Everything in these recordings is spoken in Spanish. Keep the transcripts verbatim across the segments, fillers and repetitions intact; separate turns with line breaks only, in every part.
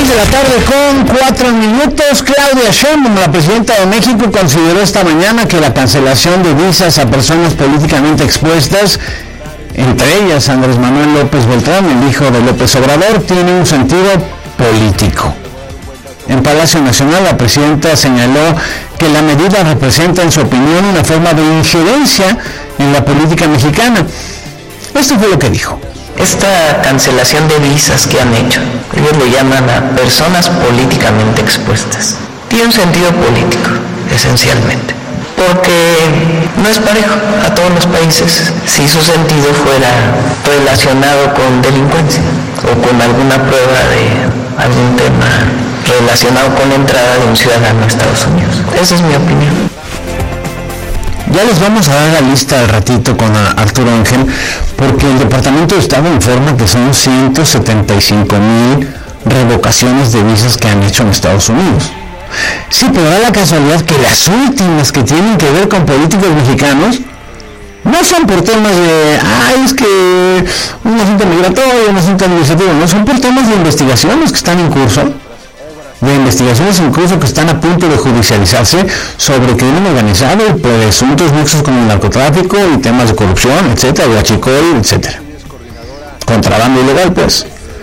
de la tarde con cuatro minutos. Claudia Sheinbaum, la presidenta de México, consideró esta mañana que la cancelación de visas a personas políticamente expuestas, entre ellas Andrés Manuel López Beltrán, el hijo de López Obrador, tiene un sentido político. En Palacio Nacional, la presidenta señaló que la medida representa, en su opinión, una forma de injerencia en la política mexicana. Esto fue lo que dijo.
Esta cancelación de visas que han hecho, ellos le llaman a personas políticamente expuestas, tiene un sentido político, esencialmente, porque no es parejo a todos los países si su sentido fuera relacionado con delincuencia o con alguna prueba de algún tema relacionado con la entrada de un ciudadano a Estados Unidos. Esa es mi opinión.
Ya les vamos a dar la lista al ratito con Arturo Ángel, porque el Departamento de Estado informa que son ciento setenta y cinco mil revocaciones de visas que han hecho en Estados Unidos. Sí, pero da la casualidad que las últimas que tienen que ver con políticos mexicanos no son por temas de, ay, es que un asunto migratorio, un asunto administrativo, no, son por temas de investigaciones que están en curso, de investigaciones incluso que están a punto de judicializarse sobre crimen organizado y presuntos nexos con el narcotráfico y temas de corrupción, etcétera, huachicol, etcétera. Contrabando ilegal, pues.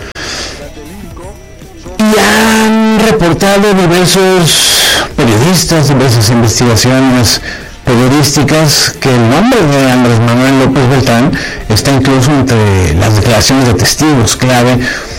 Y han reportado diversos periodistas, diversas investigaciones periodísticas, que el nombre de Andrés Manuel López Beltrán está incluso entre las declaraciones de testigos clave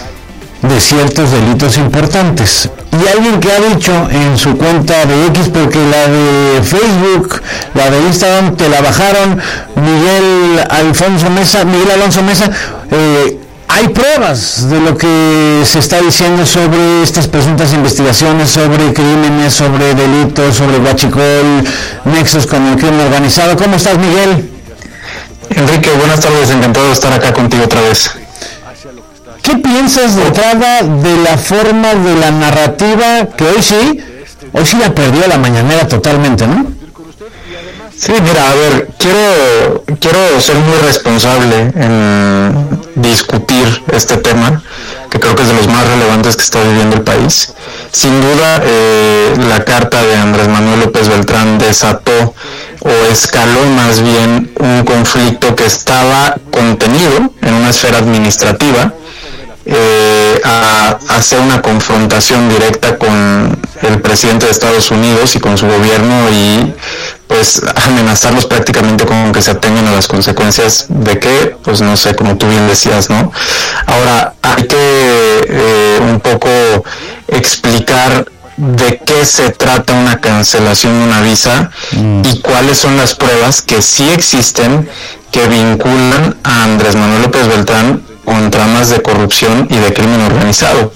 de ciertos delitos importantes. Y alguien que ha dicho en su cuenta de X, porque la de Facebook, la de Instagram, te la bajaron, Miguel Alfonso Mesa, Miguel Alonso Mesa, eh, hay pruebas de lo que se está diciendo sobre estas presuntas investigaciones, sobre crímenes, sobre delitos, sobre huachicol, nexos con el crimen organizado. ¿Cómo estás, Miguel?
Enrique, buenas tardes, encantado de estar acá contigo otra vez.
¿Qué piensas de entrada de la forma de la narrativa que hoy sí, hoy sí la perdió la mañanera totalmente, ¿no?
Sí, mira, a ver, quiero, quiero ser muy responsable en discutir este tema, que creo que es de los más relevantes que está viviendo el país. Sin duda, eh, la carta de Andrés Manuel López Beltrán desató o escaló más bien un conflicto que estaba contenido en una esfera administrativa, Eh, a, a hacer una confrontación directa con el presidente de Estados Unidos y con su gobierno, y pues amenazarlos prácticamente con que se atengan a las consecuencias de que, pues no sé, como tú bien decías, ¿no? Ahora, hay que eh, un poco explicar de qué se trata una cancelación de una visa mm. y cuáles son las pruebas que sí existen que vinculan a Andrés Manuel López Beltrán con tramas de corrupción y de crimen organizado.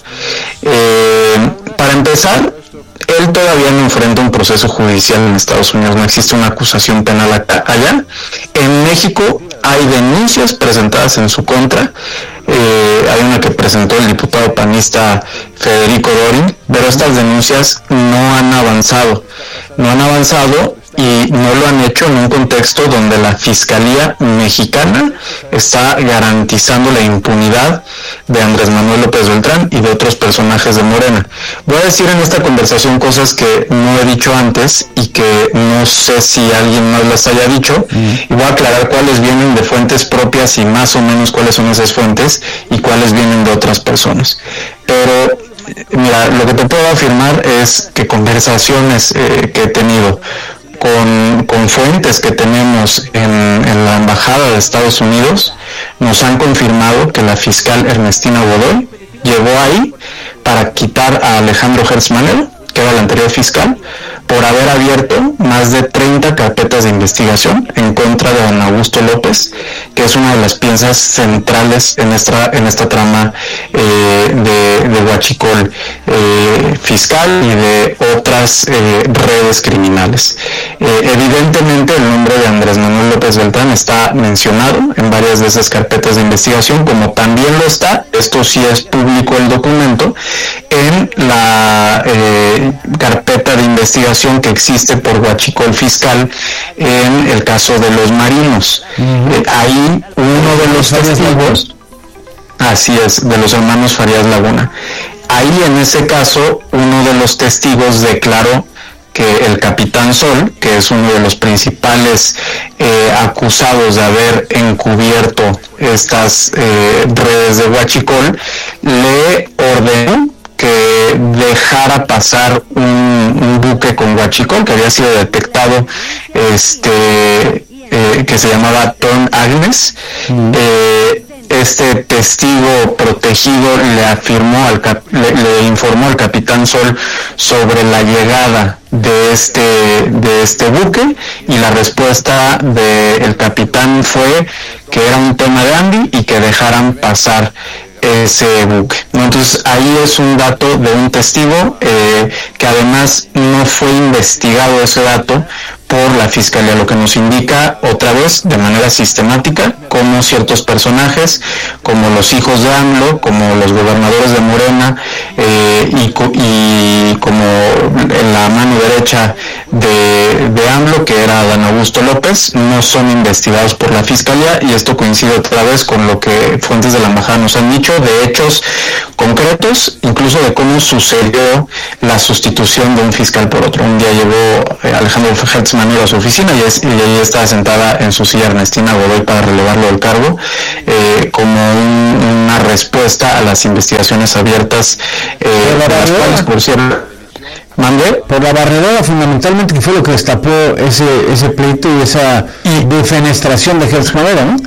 Eh, para empezar, él todavía no enfrenta un proceso judicial en Estados Unidos, no existe una acusación penal acá, allá. En México hay denuncias presentadas en su contra, eh, hay una que presentó el diputado panista Federico Dorin, pero estas denuncias no han avanzado, no han avanzado y no lo han hecho en un contexto donde la Fiscalía Mexicana está garantizando la impunidad de Andrés Manuel López Beltrán y de otros personajes de Morena. Voy a decir en esta conversación cosas que no he dicho antes y que no sé si alguien más las haya dicho, mm. y voy a aclarar cuáles vienen de fuentes propias y más o menos cuáles son esas fuentes y cuáles vienen de otras personas. Pero mira, lo que te puedo afirmar es que conversaciones eh, que he tenido Con, con fuentes que tenemos en, en la Embajada de Estados Unidos nos han confirmado que la fiscal Ernestina Godoy llegó ahí para quitar a Alejandro Gertz Manero, que era el anterior fiscal, por haber abierto más de treinta carpetas de investigación en contra de don Augusto López, que es una de las piezas centrales en esta, en esta trama eh, de, de huachicol eh, fiscal y de otras eh, redes criminales. Eh, evidentemente el nombre de Andrés Manuel López Beltrán está mencionado en varias de esas carpetas de investigación, como también lo está, esto sí es público el documento, en la eh, carpeta de investigación que existe por huachicol fiscal en el caso de los marinos. Uh-huh. Eh, ahí uno de los testigos, así es, de los hermanos Farías Laguna, ahí en ese caso uno de los testigos declaró que el capitán Sol, que es uno de los principales eh, acusados de haber encubierto estas eh, redes de huachicol, le ordenó que dejara pasar un, un buque con huachicol que había sido detectado, este eh, que se llamaba Ton Agnes. Mm. Eh, este testigo protegido le afirmó al cap, le, le informó al capitán Sol sobre la llegada de este de este buque, y la respuesta del capitán fue que era un tema de Andy y que dejaran pasar ese buque, ¿no? Entonces ahí es un dato de un testigo eh, que además no fue investigado ese dato por la Fiscalía, lo que nos indica otra vez de manera sistemática cómo ciertos personajes, como los hijos de AMLO, como los gobernadores de Morena eh, y, y como la mano derecha de, de AMLO, que era Adán Augusto López, no son investigados por la Fiscalía, y esto coincide otra vez con lo que fuentes de la embajada nos han dicho, de hechos concretos, incluso de cómo sucedió la sustitución de un fiscal por otro. Un día llegó eh, Alejandro Hertz Manero a su oficina y, es, y ahí estaba sentada en su silla Ernestina Godoy para relevarlo del cargo, eh, como un, una respuesta a las investigaciones abiertas, eh,
de
las cuales, por cierto, ¿Mande?
Por la barredora, fundamentalmente, que fue lo que destapó ese ese pleito y esa y, defenestración de Hertz Manero, ¿no?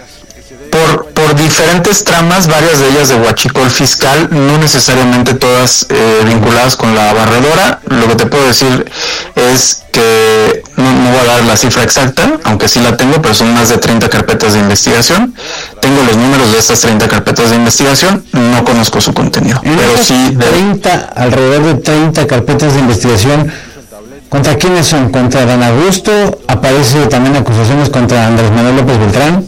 Por, por diferentes tramas, varias de ellas de huachicol fiscal, no necesariamente todas eh, vinculadas con la barredora. Lo que te puedo decir es que no, no voy a dar la cifra exacta, aunque sí la tengo, pero son más de treinta carpetas de investigación. Tengo los números de estas treinta carpetas de investigación, no conozco su contenido.
En
pero sí de...
treinta, alrededor de treinta carpetas de investigación, ¿contra quiénes son? ¿Contra Adán Augusto? ¿Aparece también acusaciones contra Andrés Manuel López Beltrán?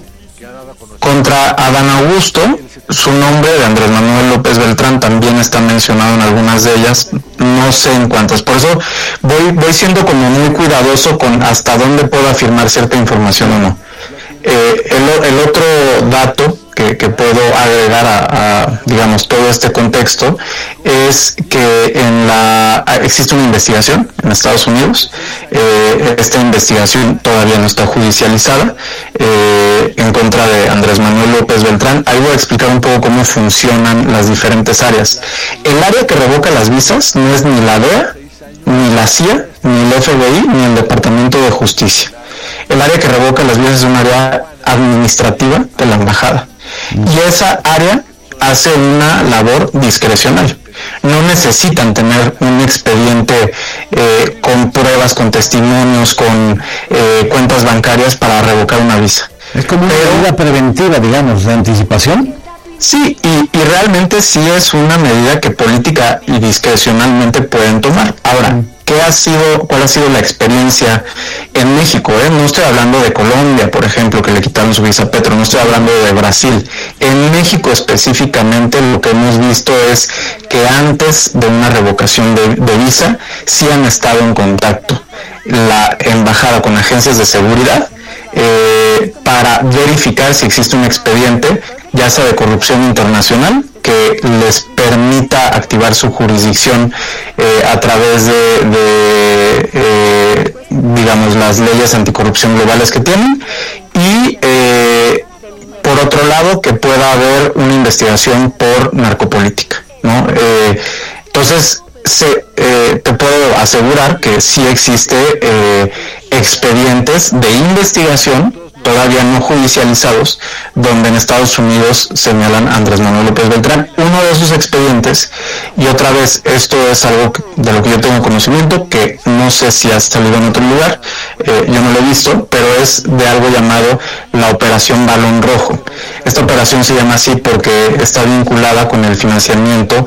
Contra Adán Augusto, su nombre de Andrés Manuel López Beltrán también está mencionado en algunas de ellas, no sé en cuántas. Por eso voy, voy siendo como muy cuidadoso con hasta dónde puedo afirmar cierta información o no. Eh, el, el otro dato que, que puedo agregar a, a, digamos, todo este contexto es que en la existe una investigación en Estados Unidos. Eh, esta investigación todavía no está judicializada eh, en contra de Andrés Manuel López Beltrán. Ahí voy a explicar un poco cómo funcionan las diferentes áreas. El área que revoca las visas no es ni la D E A, ni la C I A, ni el F B I, ni el Departamento de Justicia. El área que revoca las visas es un área administrativa de la embajada. Y esa área hace una labor discrecional. No necesitan tener un expediente eh, con pruebas, con testimonios, con eh, cuentas bancarias para revocar una visa.
Es como una medida preventiva, digamos, de anticipación.
Sí, y, y realmente sí es una medida que política y discrecionalmente pueden tomar. Ahora, ¿qué ha sido, cuál ha sido la experiencia en México? Eh? No estoy hablando de Colombia, por ejemplo, que le quitaron su visa a Petro, no estoy hablando de Brasil. En México específicamente lo que hemos visto es que antes de una revocación de, de visa sí han estado en contacto la embajada con agencias de seguridad eh, para verificar si existe un expediente, ya sea de corrupción internacional, que les permita activar su jurisdicción eh, a través de, de eh, digamos, las leyes anticorrupción globales que tienen, y eh, por otro lado que pueda haber una investigación por narcopolítica, ¿no? Eh, entonces se, eh, te puedo asegurar que sí existe eh, expedientes de investigación todavía no judicializados, donde en Estados Unidos señalan a Andrés Manuel López Beltrán. Uno de esos expedientes, y otra vez, esto es algo de lo que yo tengo conocimiento, que no sé si ha salido en otro lugar, eh, yo no lo he visto, pero es de algo llamado la Operación Balón Rojo. Esta operación se llama así porque está vinculada con el financiamiento,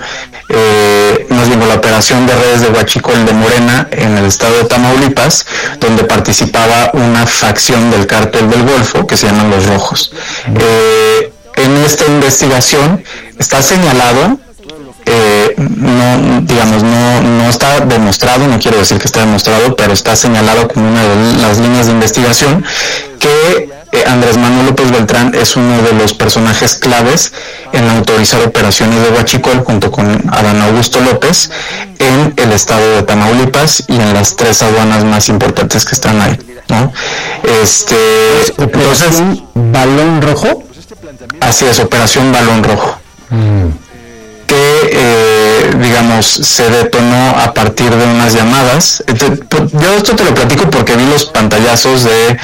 eh, más bien con la operación de redes de huachicol de Morena en el estado de Tamaulipas, donde participaba una facción del cártel del Golfo que se llaman Los Rojos. Eh, en esta investigación está señalado, eh, no, digamos, no, no está demostrado, no quiero decir que está demostrado, pero está señalado como una de las líneas de investigación que eh, Andrés Manuel López Beltrán es uno de los personajes claves en autorizar operaciones de huachicol junto con Adán Augusto López en el estado de Tamaulipas y en las tres aduanas más importantes que están ahí, ¿no? Este,
entonces, ¿Balón Rojo?
Así es, Operación Balón Rojo. Mm. Que, eh, digamos, se detonó a partir de unas llamadas. Yo esto te lo platico porque vi los pantallazos de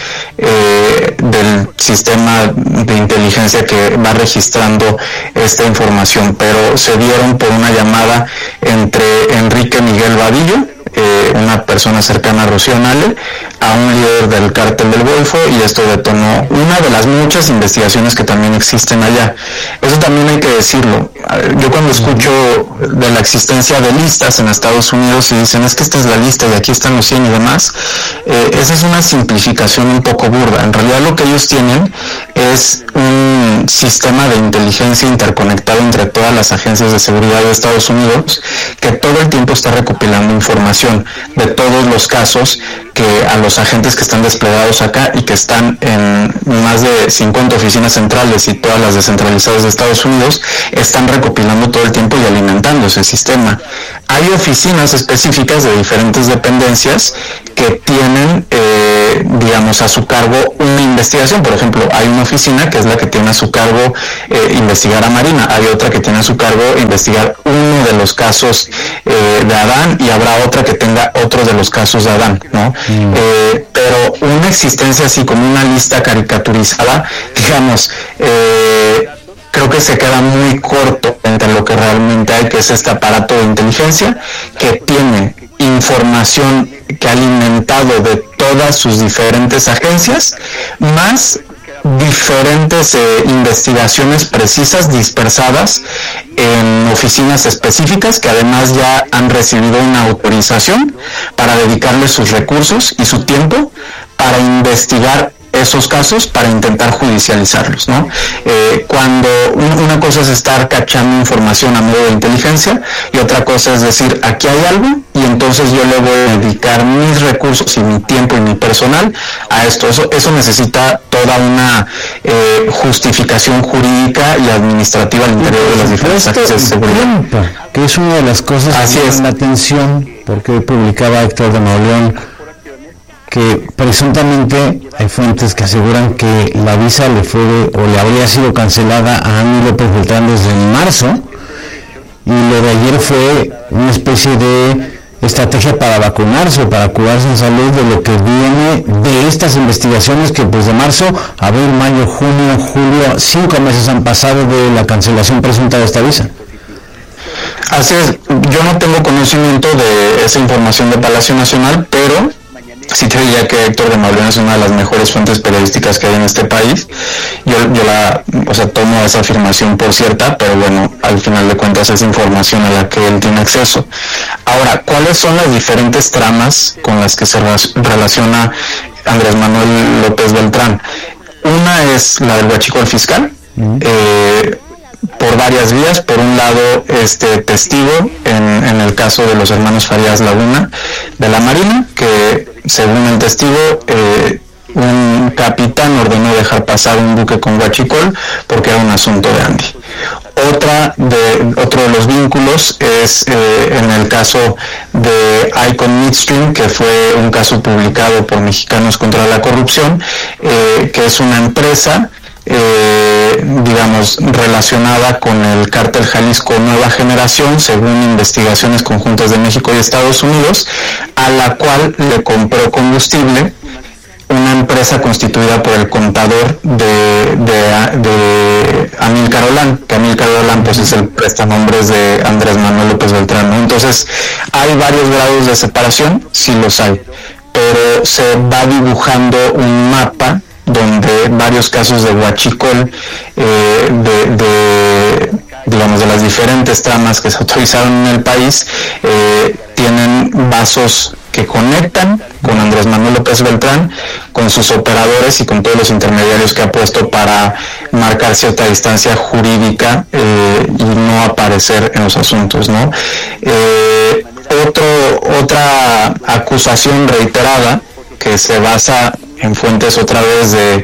eh, del sistema de inteligencia que va registrando esta información, pero se dieron por una llamada entre Enrique Miguel Vadillo, eh, una persona cercana a Rocío Nale, a un líder del cártel del Golfo, y esto detonó una de las muchas investigaciones que también existen allá. Eso también hay que decirlo. Yo cuando escucho de la existencia de listas en Estados Unidos y dicen, es que esta es la lista y aquí están los cien y demás, eh, esa es una simplificación un poco burda. En realidad lo que ellos tienen es un sistema de inteligencia interconectado entre todas las agencias de seguridad de Estados Unidos que todo el tiempo está recopilando información de todos los casos que a los agentes que están desplegados acá y que están en más de cincuenta oficinas centrales y todas las descentralizadas de Estados Unidos están recopilando todo el tiempo y alimentando ese sistema. Hay oficinas específicas de diferentes dependencias que tienen, eh, digamos, a su cargo una investigación. Por ejemplo, hay una oficina que es la que tiene a su cargo eh, investigar a Marina, hay otra que tiene a su cargo investigar uno de los casos eh, de Adán, y habrá otra que tenga otro de los casos de Adán, ¿no? Mm. Eh, pero una existencia así como una lista caricaturizada, digamos, eh, creo que se queda muy corto entre lo que realmente hay, que es este aparato de inteligencia que tiene información que ha alimentado de todas sus diferentes agencias, más diferentes eh, investigaciones precisas dispersadas en oficinas específicas que además ya han recibido una autorización para dedicarle sus recursos y su tiempo para investigar esos casos, para intentar judicializarlos, ¿no? Eh, cuando una cosa es estar cachando información a modo de inteligencia y otra cosa es decir, aquí hay algo y entonces yo le voy a dedicar mis recursos y mi tiempo y mi personal a esto. Eso, eso necesita toda una eh, justificación jurídica y administrativa al interior de las diferentes agencias de seguridad.
Que es una de las cosas
Así
que
es.
llaman la atención, porque hoy publicaba Héctor de Mauleón que presuntamente hay fuentes que aseguran que la visa le fue o le habría sido cancelada a Andy López Beltrán desde marzo, y lo de ayer fue una especie de estrategia para vacunarse o para curarse en salud de lo que viene de estas investigaciones que pues de marzo, abril, mayo, junio, julio, cinco meses han pasado de la cancelación presunta de esta visa.
Así es, yo no tengo conocimiento de esa información de Palacio Nacional, pero sí te diría que Héctor de Mauleón es una de las mejores fuentes periodísticas que hay en este país. Yo, yo la, o sea, tomo esa afirmación por cierta, pero bueno, al final de cuentas es información a la que él tiene acceso. Ahora, ¿cuáles son las diferentes tramas con las que se relaciona Andrés Manuel López Beltrán? Una es la del huachicol fiscal, uh-huh. eh, por varias vías. Por un lado, este testigo en, en el caso de los hermanos Farías Laguna de la Marina, que según el testigo, eh, un capitán ordenó dejar pasar un buque con huachicol porque era un asunto de Andy. Otra de, otro de los vínculos es eh, en el caso de Icon Midstream, que fue un caso publicado por Mexicanos contra la Corrupción, eh, que es una empresa Eh, digamos relacionada con el cártel Jalisco Nueva Generación, según investigaciones conjuntas de México y Estados Unidos, a la cual le compró combustible una empresa constituida por el contador de, de, de Amílcar Olán, que Amílcar Olán pues es el prestanombres de Andrés Manuel López Beltrán, ¿no? Entonces hay varios grados de separación, sí los hay, pero se va dibujando un mapa donde varios casos de huachicol, eh, de, de, digamos, de las diferentes tramas que se autorizaron en el país, eh, tienen vasos que conectan con Andrés Manuel López Beltrán, con sus operadores y con todos los intermediarios que ha puesto para marcar cierta distancia jurídica eh, y no aparecer en los asuntos, ¿no? Eh, otro, otra acusación reiterada que se basa en fuentes otra vez de,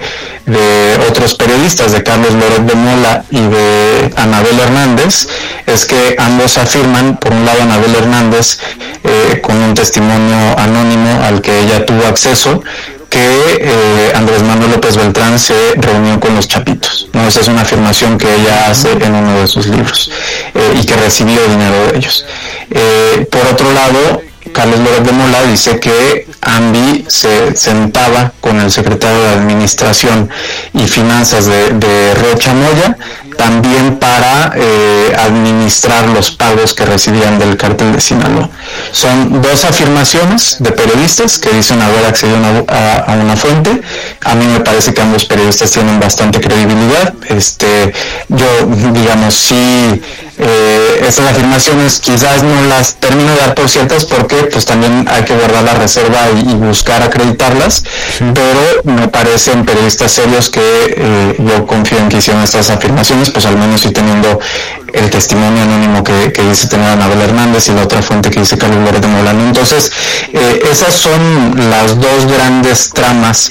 de otros periodistas, de Carlos Loret de Mola y de Anabel Hernández, es que ambos afirman, por un lado Anabel Hernández, eh, con un testimonio anónimo al que ella tuvo acceso, que eh, Andrés Manuel López Beltrán se reunió con los Chapitos, ¿no? Esa es una afirmación que ella hace en uno de sus libros, eh, y que recibió dinero de ellos. Eh, por otro lado, Carlos Loret de Mola dice que AMBI se sentaba con el secretario de Administración y Finanzas de, de Rocha Moya, también para eh, administrar los pagos que recibían del cártel de Sinaloa. Son dos afirmaciones de periodistas que dicen haber accedido a una, a, a una fuente. A mí me parece que ambos periodistas tienen bastante credibilidad. Este, yo, digamos, sí, eh, estas afirmaciones quizás no las termino de dar por ciertas porque pues también hay que guardar la reserva y, y buscar acreditarlas, sí. Pero me parecen periodistas serios que eh, yo confío en que hicieron estas afirmaciones, pues al menos sí teniendo el testimonio anónimo que, que dice tener Anabel Hernández y la otra fuente que dice Carlos Loret de Mola. Entonces, eh, esas son las dos grandes tramas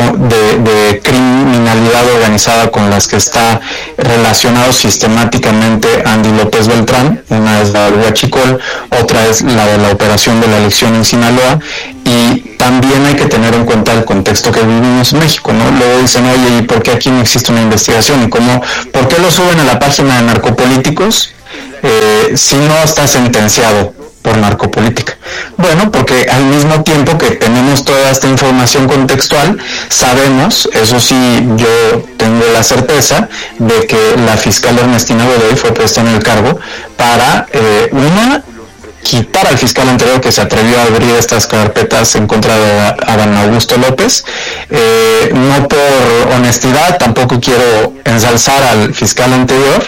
de, de criminalidad organizada con las que está relacionado sistemáticamente Andy López Beltrán. Una es la del Huachicol, otra es la de la operación de la elección en Sinaloa, y también hay que tener en cuenta el contexto que vivimos en México, ¿no? Luego dicen, oye, ¿y por qué aquí no existe una investigación? ¿Y cómo, por qué lo suben a la página de narcopolíticos eh, si no está sentenciado por narcopolítica? Bueno, porque al mismo tiempo que tenemos toda esta información contextual, sabemos, eso sí, yo tengo la certeza de que la fiscal Ernestina Godoy fue puesta en el cargo para, eh, una, quitar al fiscal anterior que se atrevió a abrir estas carpetas en contra de Adán Augusto López, eh, no por honestidad, tampoco quiero ensalzar al fiscal anterior,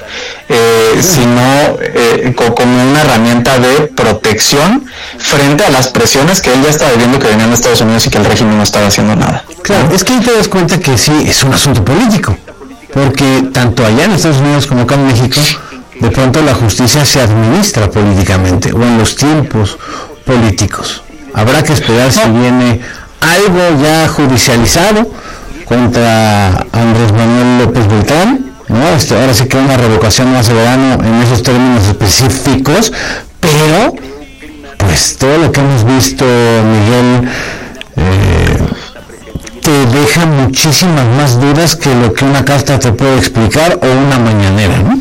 eh, sino eh, como una herramienta de protección frente a las presiones que él ya estaba viendo que venían de Estados Unidos y que el régimen no estaba haciendo nada.
Claro, ¿no? Es que ahí te das cuenta que sí, es un asunto político, porque tanto allá en Estados Unidos como acá en México, de pronto la justicia se administra políticamente o en los tiempos políticos. Habrá que esperar si viene algo ya judicializado contra Andrés Manuel López Beltrán, ¿no? Este, ahora sí que una revocación más de verano en esos términos específicos, pero pues todo lo que hemos visto, Miguel, eh, te deja muchísimas más dudas que lo que una carta te puede explicar o una mañanera, ¿no?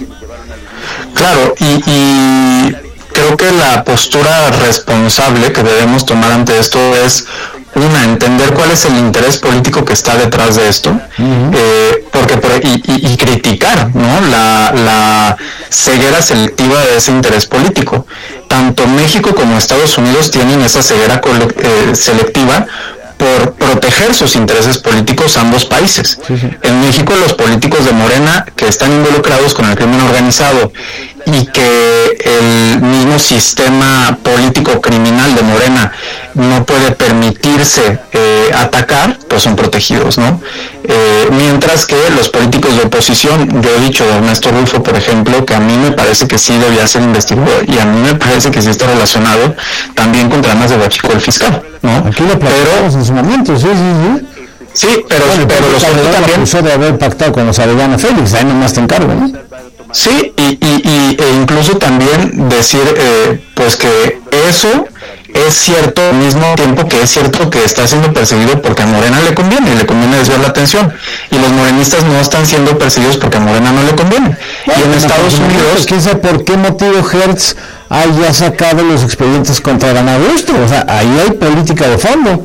Claro, y, y creo que la postura responsable que debemos tomar ante esto es, una, entender cuál es el interés político que está detrás de esto, uh-huh. eh, porque por, y, y, y criticar, ¿no? la, la ceguera selectiva de ese interés político. Tanto México como Estados Unidos tienen esa ceguera cole, eh, selectiva por proteger sus intereses políticos ambos países. Sí, sí. En México los políticos de Morena que están involucrados con el crimen organizado y que el mismo sistema político criminal de Morena no puede permitirse eh, atacar, pues son protegidos, ¿no? Eh, mientras que los políticos de oposición, yo he dicho de Ernesto Rulfo, por ejemplo, que a mí me parece que sí debía ser investigado y a mí me parece que sí está relacionado también con tramas de huachicol fiscal, ¿no?
Aquí lo planteamos en su momento, sí, sí, sí.
Sí, pero,
bueno,
pero, pero los
políticos también acusó de haber pactado con los Arellano Félix, ahí nomás te encargo, ¿no?
Sí, y, y, y e incluso también decir eh, pues que eso es cierto al mismo tiempo que es cierto que está siendo perseguido porque a Morena le conviene, y le conviene desviar la atención, y los morenistas no están siendo perseguidos porque a Morena no le conviene. Bueno, y en Estados Unidos,
quién sabe por qué motivo Hertz haya sacado los expedientes contra Adán Augusto, o sea, ahí hay política de fondo.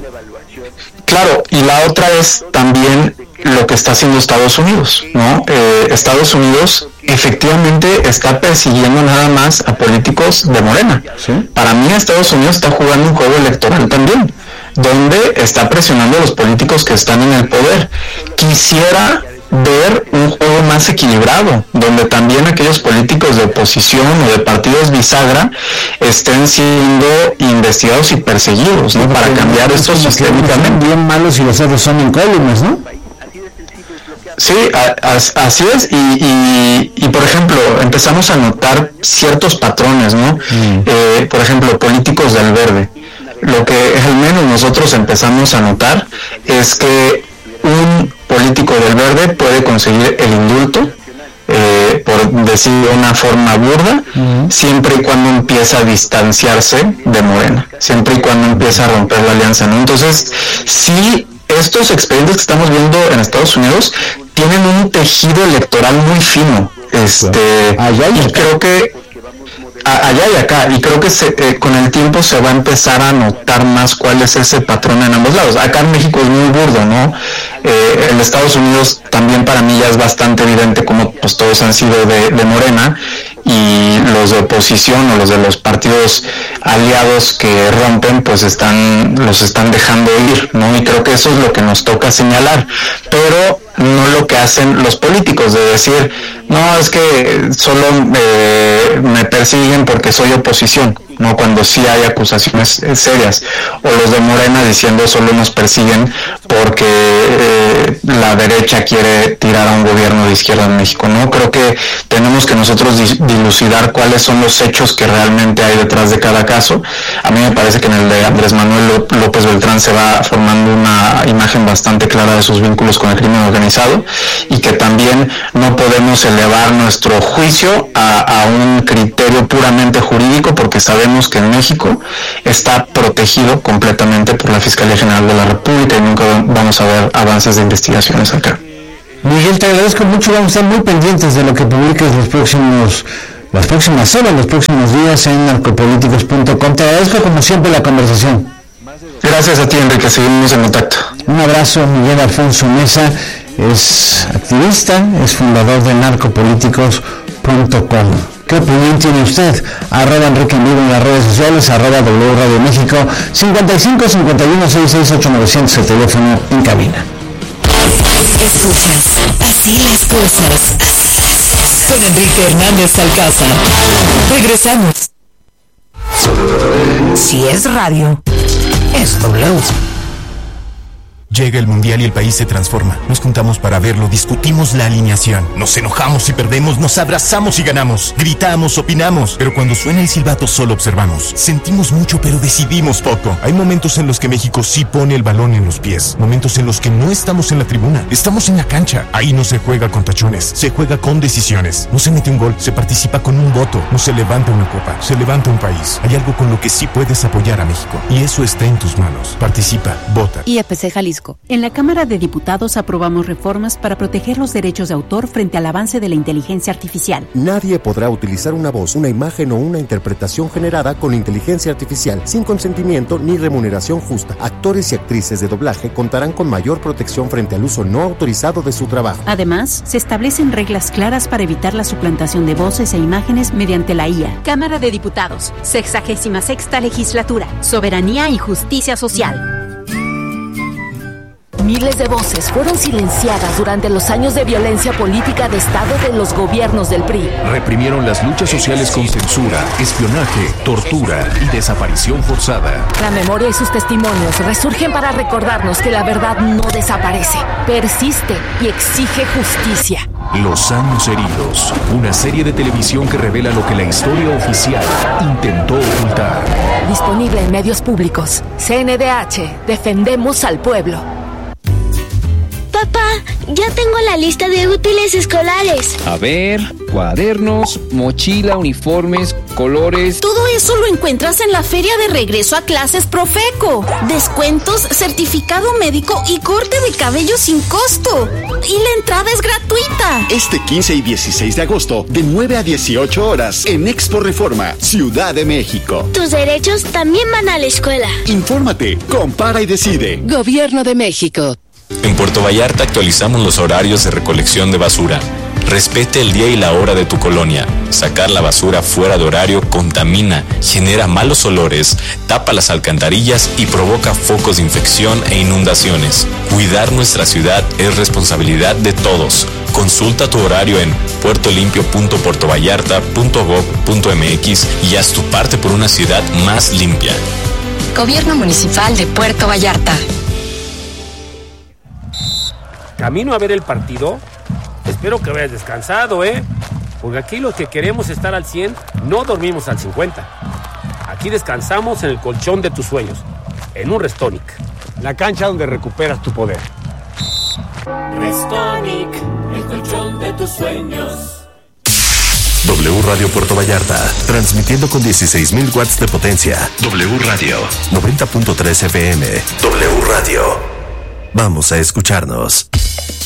Claro, y la otra es también lo que está haciendo Estados Unidos, ¿no? Eh, Estados Unidos efectivamente está persiguiendo nada más a políticos de Morena. ¿Sí? Para mí Estados Unidos está jugando un juego electoral también, donde está presionando a los políticos que están en el poder. Quisiera ver un juego más equilibrado, donde también aquellos políticos de oposición o de partidos bisagra estén siendo investigados y perseguidos, ¿no? Para cambiar esto sistémicamente.
Bien malos y los otros son incólumes, ¿no?
Sí, a, a, así es, y, y, y por ejemplo, empezamos a notar ciertos patrones, ¿no? Mm. Eh, por ejemplo, políticos del verde. Lo que al menos nosotros empezamos a notar es que un político del Verde puede conseguir el indulto, eh, por decir de una forma burda, uh-huh. siempre y cuando empieza a distanciarse de Morena, siempre y cuando empieza a romper la alianza, ¿no? Entonces, sí, estos expedientes que estamos viendo en Estados Unidos tienen un tejido electoral muy fino, este, allá y creo que allá y acá, y creo que se, eh, con el tiempo se va a empezar a notar más cuál es ese patrón en ambos lados. Acá en México es muy burdo, ¿no? Eh, en Estados Unidos también para mí ya es bastante evidente como pues todos han sido de, de Morena, y los de oposición o los de los partidos aliados que rompen pues están los están dejando ir, ¿no? Y creo que eso es lo que nos toca señalar, pero no lo que hacen los políticos de decir, no, es que solo eh, me persiguen porque soy oposición, ¿no? Cuando sí hay acusaciones eh, serias, o los de Morena diciendo solo nos persiguen porque eh, la derecha quiere tirar a un gobierno de izquierda en México, ¿no? Creo que tenemos que nosotros dilucidar cuáles son los hechos que realmente hay detrás de cada caso. A mí me parece que en el de Andrés Manuel López Beltrán se va formando una imagen bastante clara de sus vínculos con el crimen organizado, y que también no podemos elevar nuestro juicio a, a un criterio puramente jurídico, porque sabemos que en México está protegido completamente por la Fiscalía General de la República y nunca vamos a ver avances de investigaciones acá.
Miguel, te agradezco mucho, vamos a estar muy pendientes de lo que publiques los próximos, las próximas horas, los próximos días en narcopolíticos punto com. Te agradezco como siempre la conversación.
Gracias a ti, Enrique, seguimos en contacto.
Un abrazo. Miguel Alfonso Mesa es activista, es fundador de narcopolíticos punto com. ¿Qué opinión tiene usted? Arroba Enrique en vivo en las redes sociales, arroba W Radio México, cincuenta y cinco cincuenta y uno sesenta y seis ocho novecientos, el teléfono en cabina.
Escuchas Así las Cosas con Enrique Hernández Alcázar. Regresamos. Si es radio, es W.
Llega el Mundial y el país se transforma. Nos juntamos para verlo, discutimos la alineación. Nos enojamos y perdemos, nos abrazamos y ganamos. Gritamos, opinamos. Pero cuando suena el silbato solo observamos. Sentimos mucho pero decidimos poco. Hay momentos en los que México sí pone el balón en los pies. Momentos en los que no estamos en la tribuna. Estamos en la cancha. Ahí no se juega con tachones. Se juega con decisiones. No se mete un gol, se participa con un voto. No se levanta una copa, se levanta un país. Hay algo con lo que sí puedes apoyar a México. Y eso está en tus manos. Participa, vota.
I E P C Jalisco. En la Cámara de Diputados aprobamos reformas para proteger los derechos de autor frente al avance de la inteligencia artificial.
Nadie podrá utilizar una voz, una imagen o una interpretación generada con inteligencia artificial sin consentimiento ni remuneración justa. Actores y actrices de doblaje contarán con mayor protección frente al uso no autorizado de su trabajo.
Además, se establecen reglas claras para evitar la suplantación de voces e imágenes mediante la I A. Cámara de Diputados, sexagésima sexta legislatura, soberanía y justicia social.
Miles de voces fueron silenciadas durante los años de violencia política de Estado de los gobiernos del P R I.
Reprimieron las luchas sociales con censura, espionaje, tortura y desaparición forzada.
La memoria y sus testimonios resurgen para recordarnos que la verdad no desaparece, persiste y exige justicia.
Los años heridos, una serie de televisión que revela lo que la historia oficial intentó ocultar.
Disponible en medios públicos. C N D H, defendemos al pueblo.
Papá, ya tengo la lista de útiles escolares.
A ver, cuadernos, mochila, uniformes, colores.
Todo eso lo encuentras en la feria de regreso a clases Profeco. Descuentos, certificado médico y corte de cabello sin costo. Y la entrada es gratuita.
Este quince y dieciséis de agosto, de nueve a dieciocho horas, en Expo Reforma, Ciudad de México.
Tus derechos también van a la escuela.
Infórmate, compara y decide.
Gobierno de México.
En Puerto Vallarta actualizamos los horarios de recolección de basura. Respete el día y la hora de tu colonia. Sacar la basura fuera de horario contamina, genera malos olores, tapa las alcantarillas y provoca focos de infección e inundaciones. Cuidar nuestra ciudad es responsabilidad de todos. Consulta tu horario en puertolimpio punto puerto vallarta punto gob punto m x y haz tu parte por una ciudad más limpia.
Gobierno Municipal de Puerto Vallarta.
Camino a ver el partido. Espero que vayas descansado, ¿eh? Porque aquí los que queremos estar al cien no dormimos al cincuenta. Aquí descansamos en el colchón de tus sueños, en un Restonic, la cancha donde recuperas tu poder.
Restonic, el colchón de tus sueños.
W Radio Puerto Vallarta, transmitiendo con dieciséis mil watts de potencia. W Radio, noventa punto tres F M. W Radio. Vamos a escucharnos.